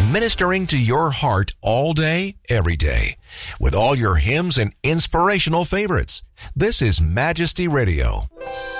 ministering to your heart all day, every day, with all your hymns and inspirational favorites. This is Majesty Radio.